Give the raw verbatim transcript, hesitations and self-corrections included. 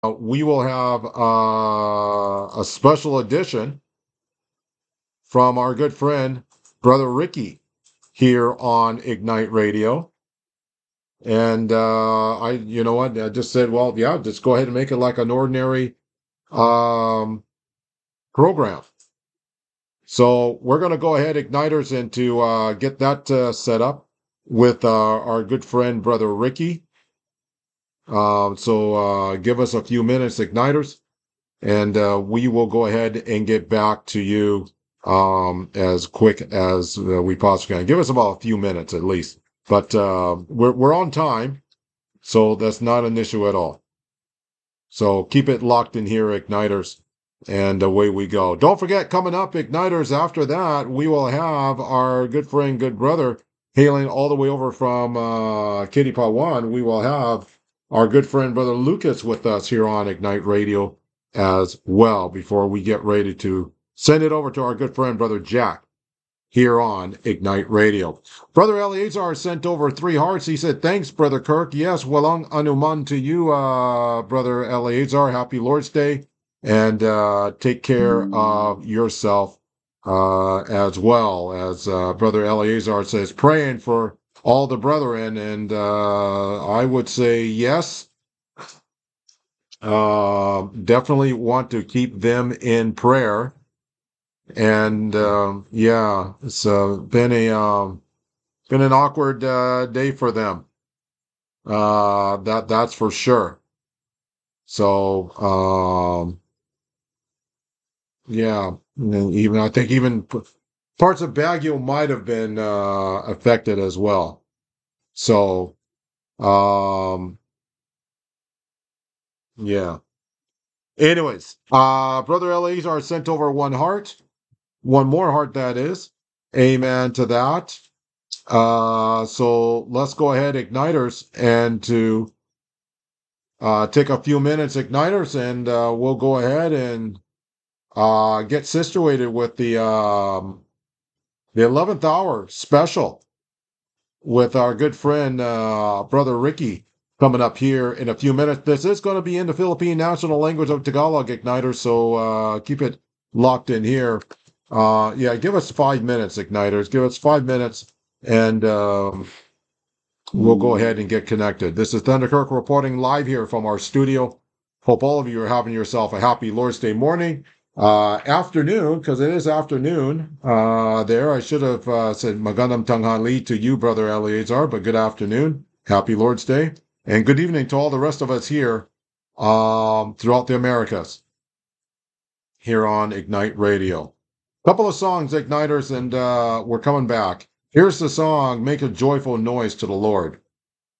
we will have uh, a special edition from our good friend, Brother Ricky, here on Ignite Radio. And uh, I, you know what, I just said, well, yeah, just go ahead and make it like an ordinary um, program. So we're going to go ahead, Igniters, and to uh, get that uh, set up with uh, our good friend, Brother Ricky. Um, so uh, give us a few minutes, Igniters, and uh, we will go ahead and get back to you um, as quick as uh, we possibly can. Give us about a few minutes at least, but uh, we're we're on time, so that's not an issue at all. So keep it locked in here, Igniters, and away we go. Don't forget, coming up, Igniters, after that, we will have our good friend, good brother, hailing all the way over from uh, Kitty Pawan. We will have our good friend, Brother Lucas, with us here on Ignite Radio as well before we get ready to send it over to our good friend, Brother Jack, here on Ignite Radio. Brother Eleazar sent over three hearts. He said, thanks, Brother Kirk. Yes, Walang Anuman to you, uh, Brother Eleazar. Happy Lord's Day. And uh, take care of yourself uh, as well. As uh, Brother Eleazar says, praying for all the brethren. And uh, I would say yes. Uh, definitely want to keep them in prayer. And um, yeah, it's uh, been a um, been an awkward uh, day for them. Uh, that that's for sure. So um, yeah, and even I think even p- parts of Baguio might have been uh, affected as well. So um, yeah. Anyways, uh, Brother Eleazar sent over one heart, one more heart that is. Amen to that. Uh, so let's go ahead, Igniters, and to uh, take a few minutes, Igniters, and uh, we'll go ahead and uh, get situated with the um, the eleventh hour special with our good friend, uh, Brother Ricky, coming up here in a few minutes. This is going to be in the Philippine national language of Tagalog, Igniters, so uh, keep it locked in here. Uh, yeah, give us five minutes, Igniters. Give us five minutes, and um, we'll go ahead and get connected. This is Thunder Kirk reporting live here from our studio. Hope all of you are having yourself a happy Lord's Day morning, uh, afternoon, because it is afternoon. Uh, there, I should have uh, said Magandang Tanghali to you, Brother Eleazar, but good afternoon. Happy Lord's Day. And good evening to all the rest of us here um, throughout the Americas, here on Ignite Radio. Couple of songs, Igniters, and uh, we're coming back. Here's the song, Make a Joyful Noise to the Lord.